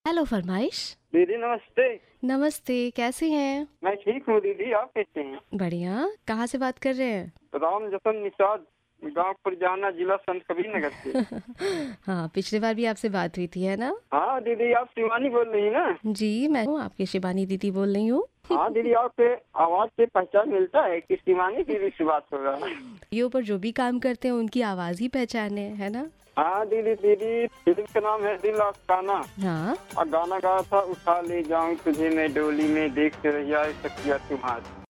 Hello फरमाइश। दीदी नमस्ते। नमस्ते, कैसे हैं? मैं ठीक हूँ दीदी, आप कैसे हैं? बढ़िया। कहाँ से बात कर रहे हैं? राम जतन निषाद, गांव पुरजाना, जिला संत कबीर नगर से। हाँ, पिछली बार भी आपसे बात हुई थी, है ना? हाँ दीदी, आप शिवानी बोल रही हैं ना? जी, मैं हूँ आपकी शिवानी दीदी बोल रही हूँ। हाँ दीदी, आपके आवाज से पहचान मिलता है कि शिवानी दीदी से बात हो रहा है। ये ऊपर जो भी काम करते हैं उनकी आवाज ही पहचाने, है ना? हाँ दीदी दीदी, फिल्म का नाम है दिल आस्ताना। हाँ। और गाना गाया था उठा ले जाऊं तुझे मैं डोली में, देखते रहिया तकिया तुम्हारी।